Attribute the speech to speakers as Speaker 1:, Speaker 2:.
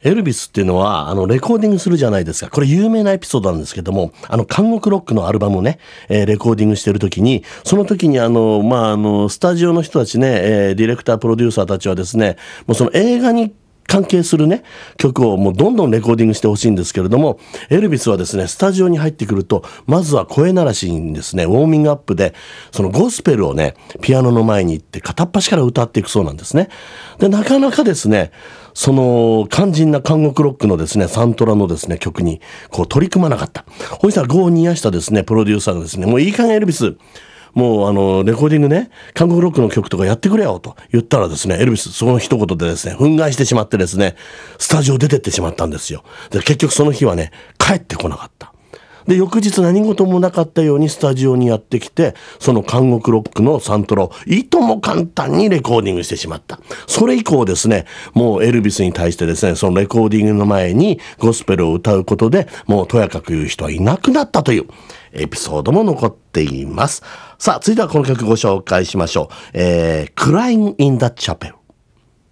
Speaker 1: エルビスっていうのはレコーディングするじゃないですか。これ有名なエピソードなんですけども、監獄ロックのアルバムをね、レコーディングしてる時に、その時にスタジオの人たちね、ディレクタープロデューサーたちはですね、もうその映画に関係するね曲をもうどんどんレコーディングしてほしいんですけれども、エルビスはですねスタジオに入ってくると、まずは声鳴らしにですねウォーミングアップでそのゴスペルをねピアノの前に行って片っ端から歌っていくそうなんですね。でなかなかですねその肝心な監獄ロックのですねサントラのですね曲にこう取り組まなかった。ほいしたら業を煮やしたですねプロデューサーがですね、もういい加減エルビスもうレコーディングね韓国ロックの曲とかやってくれよと言ったらですね、エルビスその一言でですね憤慨してしまってですねスタジオ出てってしまったんですよ。で結局その日はね帰ってこなかった。で翌日何事もなかったようにスタジオにやってきて、その監獄ロックのサントラをいとも簡単にレコーディングしてしまった。それ以降ですね、もうエルビスに対してですねそのレコーディングの前にゴスペルを歌うことでもうとやかく言う人はいなくなったというエピソードも残っています。さあ続いてはこの曲ご紹介しましょう。Crying in the Chapel。